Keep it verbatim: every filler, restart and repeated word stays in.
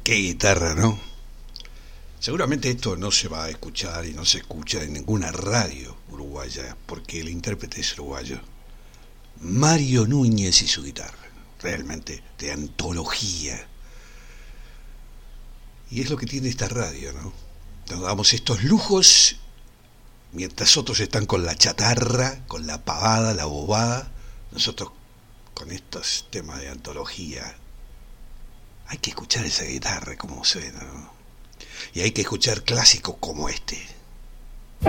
Qué guitarra, ¿no? Seguramente esto no se va a escuchar y no se escucha en ninguna radio uruguaya, porque el intérprete es uruguayo. Mario Núñez y su guitarra, realmente de antología. Y es lo que tiene esta radio, ¿no? Nos damos estos lujos mientras otros están con la chatarra, con la pavada, la bobada. Nosotros con estos temas de antología. Hay que escuchar esa guitarra como suena, ¿no? Y hay que escuchar clásicos como este.